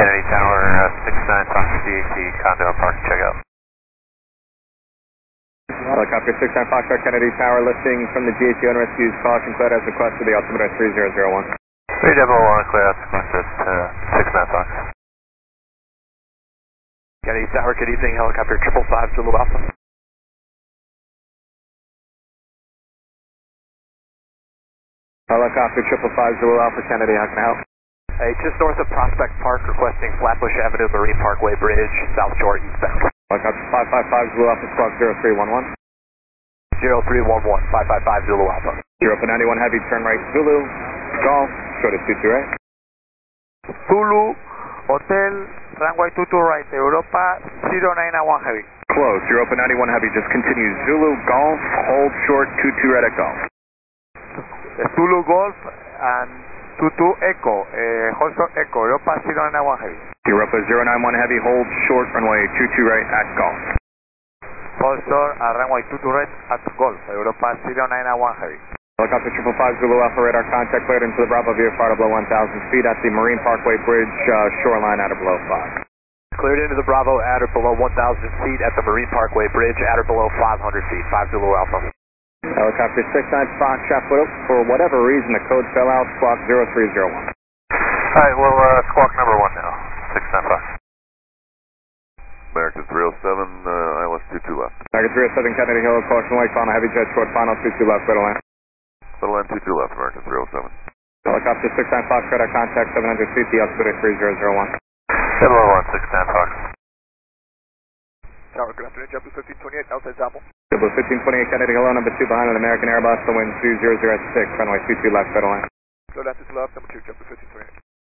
Kennedy Tower, 69 Fox CAC, condo park, check out. Helicopter 69 Foxtrot Kennedy Tower, lifting from the GHU and rescues caution cleared as requested, the altimeter 3001. 301, clear out sequences to 69 Fox. Kennedy Tower, good evening, helicopter 555 Zulu Alpha. Helicopter 555 Zulu Alpha Kennedy, how can I help? Hey, just north of Prospect Park, requesting Flatbush Avenue, Marine Parkway Bridge, South Shore, eastbound. Helicopter 555 Zulu Alpha, squawk 0311. 0311, 555 Zulu Alpha. You're up at 91 heavy, turn right, Zulu, Golf, short of 22 right. Zulu, Hotel, runway 22 right, Europa, 091 heavy. Close, you're open 91 heavy, just continue, Zulu, Golf, hold short, 22 right at Golf. Zulu Golf and 22 Echo, hold short Echo, Europa 091 heavy. Europa 091 heavy, hold short, runway 22 right at Golf. Hold short, runway 22 right at Golf, Europa 091 heavy. Helicopter 555 Zulu Alpha, radar contact cleared into the Bravo VFR to below 1,000 feet at the Marine Parkway Bridge, shoreline at or below 5. Cleared into the Bravo at or below 1,000 feet at the Marine Parkway Bridge at or below 500 feet, 5 Zulu Alpha. Helicopter 69 Foxtrot, for whatever reason the code fell out, squawk 0301. Alright, well, squawk number 1 now, 69 Fox. American 307, ILS 22 left. American 307 Kennedy Hill, caution Lake Fauna, heavy jet short, final 22 left, middle line. Middle line 22 left, American 307. Helicopter 69 Foxtrot, contact 700 feet, the altimeter 3001. 701, 69 Fox. Tower, good afternoon, JetBlue 1528, outside Zapple. JetBlue 1528 Kennedy Hill, number 2 behind an American Airbus, the wind 2006, runway 22 left, middle line. Load access left, number 2, JetBlue 1528.